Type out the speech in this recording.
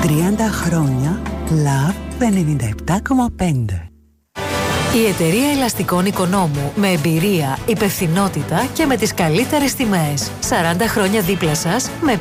30 χρόνια Love 97,5. Η εταιρεία ελαστικών Οικονόμου, με εμπειρία, υπευθυνότητα και με τις καλύτερες τιμές. 40 χρόνια δίπλα σας, με